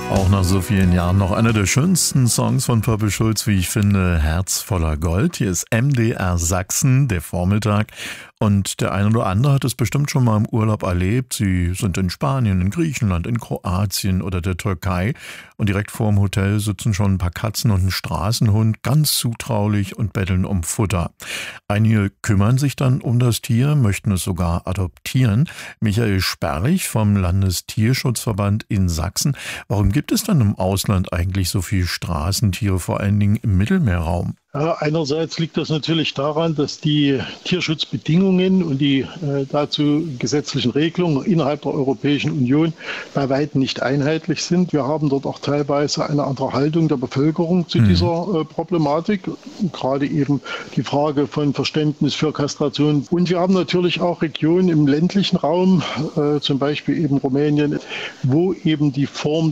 Auch nach so vielen Jahren noch einer der schönsten Songs von Purple Schulz, wie ich finde, Herz voller Gold. Hier ist MDR Sachsen, der Vormittag. Und der eine oder andere hat es bestimmt schon mal im Urlaub erlebt. Sie sind in Spanien, in Griechenland, in Kroatien oder der Türkei. Und direkt vor dem Hotel sitzen schon ein paar Katzen und ein Straßenhund, ganz zutraulich und betteln um Futter. Einige kümmern sich dann um das Tier, möchten es sogar adoptieren. Michael Sperlich vom Landestierschutzverband in Sachsen. Warum gibt es dann im Ausland eigentlich so viele Straßentiere, vor allen Dingen im Mittelmeerraum? Ja, einerseits liegt das natürlich daran, dass die Tierschutzbedingungen und die dazu gesetzlichen Regelungen innerhalb der Europäischen Union bei weitem nicht einheitlich sind. Wir haben dort auch teilweise eine andere Haltung der Bevölkerung zu dieser Problematik, gerade eben die Frage von Verständnis für Kastration. Und wir haben natürlich auch Regionen im ländlichen Raum, zum Beispiel eben Rumänien, wo eben die Form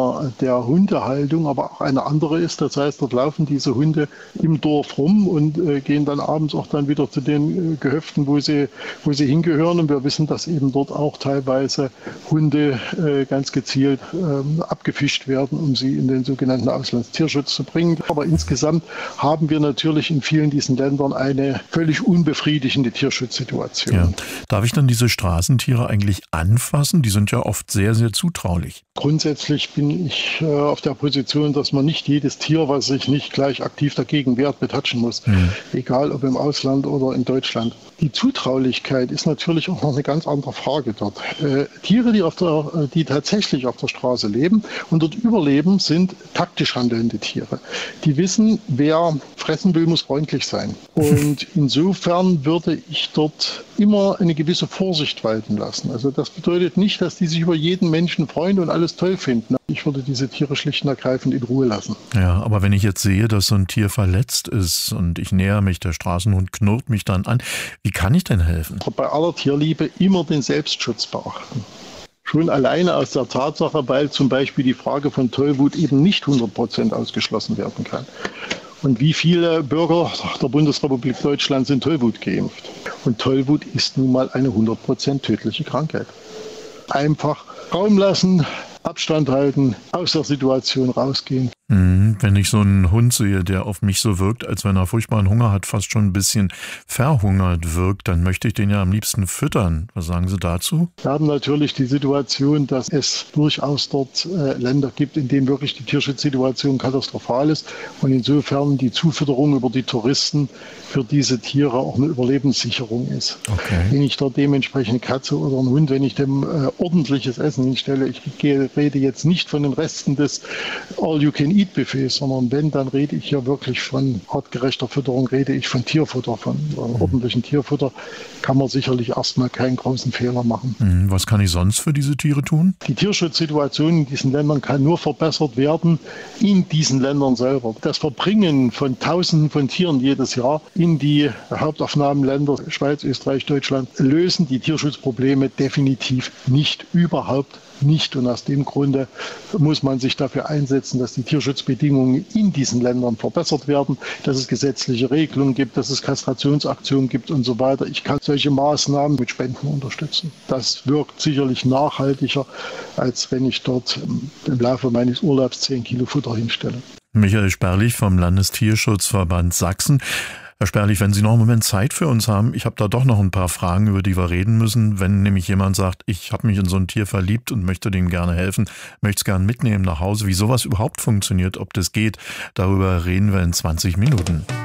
der Hundehaltung aber auch eine andere ist. Das heißt, dort laufen diese Hunde im Dorf rum und gehen dann abends auch dann wieder zu den Gehöften, wo sie hingehören. Und wir wissen, dass eben dort auch teilweise Hunde ganz gezielt abgefischt werden, um sie in den sogenannten Auslandstierschutz zu bringen. Aber insgesamt haben wir natürlich in vielen diesen Ländern eine völlig unbefriedigende Tierschutzsituation. Ja. Darf ich dann diese Straßentiere eigentlich anfassen? Die sind ja oft sehr, sehr zutraulich. Grundsätzlich bin ich auf der Position, dass man nicht jedes Tier, was sich nicht gleich aktiv dagegen wehrt, betatschen muss. Egal ob im Ausland oder in Deutschland. Die Zutraulichkeit ist natürlich auch noch eine ganz andere Frage dort. Tiere, die tatsächlich auf der Straße leben und dort überleben, sind taktisch handelnde Tiere. Die wissen, wer fressen will, muss freundlich sein. Und insofern würde ich dort immer eine gewisse Vorsicht walten lassen. Also das bedeutet nicht, dass die sich über jeden Menschen freuen und alles toll finden. Ich würde diese Tiere schlicht und ergreifend in Ruhe lassen. Ja, aber wenn ich jetzt sehe, dass so ein Tier verletzt ist und ich nähere mich, der Straßenhund knurrt mich dann an, wie kann ich denn helfen? Bei aller Tierliebe immer den Selbstschutz beachten. Schon alleine aus der Tatsache, weil zum Beispiel die Frage von Tollwut eben nicht 100% ausgeschlossen werden kann. Und wie viele Bürger der Bundesrepublik Deutschland sind Tollwut geimpft? Und Tollwut ist nun mal eine 100% tödliche Krankheit. Einfach Raum lassen, Abstand halten, aus der Situation rausgehen. Wenn ich so einen Hund sehe, der auf mich so wirkt, als wenn er furchtbaren Hunger hat, fast schon ein bisschen verhungert wirkt, dann möchte ich den ja am liebsten füttern. Was sagen Sie dazu? Wir haben natürlich die Situation, dass es durchaus dort Länder gibt, in denen wirklich die Tierschutzsituation katastrophal ist und insofern die Zufütterung über die Touristen für diese Tiere auch eine Überlebenssicherung ist. Okay. Wenn ich dort dementsprechend eine Katze oder einen Hund, wenn ich dem ordentliches Essen hinstelle, ich rede jetzt nicht von den Resten des All-You-Can-Eat-Buffets, sondern wenn, dann rede ich ja wirklich von artgerechter Fütterung, rede ich von Tierfutter, von ordentlichen Tierfutter, kann man sicherlich erstmal keinen großen Fehler machen. Was kann ich sonst für diese Tiere tun? Die Tierschutzsituation in diesen Ländern kann nur verbessert werden in diesen Ländern selber. Das Verbringen von Tausenden von Tieren jedes Jahr in die Hauptaufnahmenländer Schweiz, Österreich, Deutschland lösen die Tierschutzprobleme definitiv nicht, überhaupt nicht. Und aus dem Grunde muss man sich dafür einsetzen, dass die Tierschutzbedingungen in diesen Ländern verbessert werden, dass es gesetzliche Regelungen gibt, dass es Kastrationsaktionen gibt und so weiter. Ich kann solche Maßnahmen mit Spenden unterstützen. Das wirkt sicherlich nachhaltiger, als wenn ich dort im Laufe meines Urlaubs 10 Kilo Futter hinstelle. Michael Sperlich vom Landestierschutzverband Sachsen. Herr Sperlich, wenn Sie noch einen Moment Zeit für uns haben, ich habe da doch noch ein paar Fragen, über die wir reden müssen. Wenn nämlich jemand sagt, ich habe mich in so ein Tier verliebt und möchte dem gerne helfen, möchte es gerne mitnehmen nach Hause, wie sowas überhaupt funktioniert, ob das geht, darüber reden wir in 20 Minuten.